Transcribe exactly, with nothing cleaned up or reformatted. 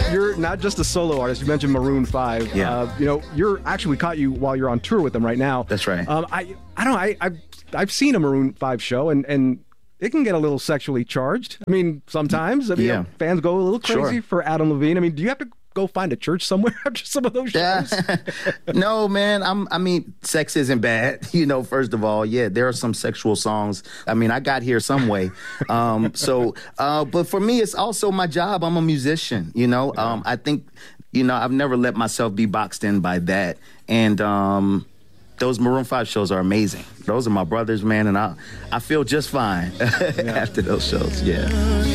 you're not just a solo artist. You mentioned Maroon five. Yeah. Uh, you know, you're actually we caught you while you're on tour with them right now. That's right. Um, I I don't know. I I've, I've seen a Maroon five show, and and it can get a little sexually charged. I mean, sometimes. I mean, Yeah. you know, fans go a little crazy Sure. for Adam Levine. I mean, do you have to go find a church somewhere after some of those shows? Yeah. No, man. I'm. I mean, sex isn't bad. You know, first of all, yeah, there are some sexual songs. I mean, I got here some way. Um, so, uh, but for me, it's also my job. I'm a musician. You know, um, I think, you know, I've never let myself be boxed in by that. And um, those Maroon five shows are amazing. Those are my brothers, man, and I, I feel just fine after those shows. Yeah.